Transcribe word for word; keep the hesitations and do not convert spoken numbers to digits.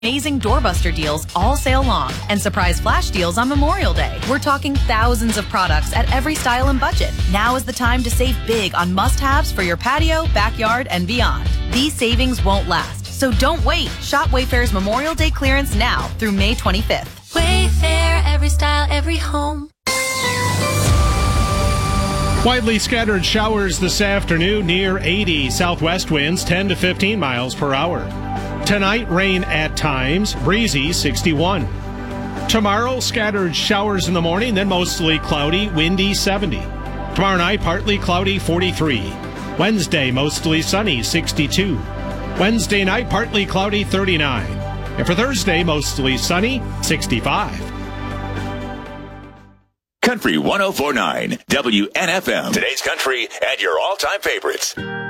Amazing doorbuster deals all sale long and surprise flash deals on Memorial Day. We're talking thousands of products at every style and budget. Now is the time to save big on must-haves for your patio, backyard, and beyond. These savings won't last, so don't wait. Shop Wayfair's Memorial Day clearance now through May twenty-fifth. Wayfair, every style, every home. Widely scattered showers this afternoon, near eighty. Southwest winds ten to fifteen miles per hour. Tonight, rain at times, breezy sixty-one. Tomorrow, scattered showers in the morning, then mostly cloudy, windy seventy. Tomorrow night, partly cloudy forty-three. Wednesday, mostly sunny sixty-two. Wednesday night, partly cloudy thirty-nine. And for Thursday, mostly sunny sixty-five. Country one oh four point nine, W N F M. Today's country and your all-time favorites.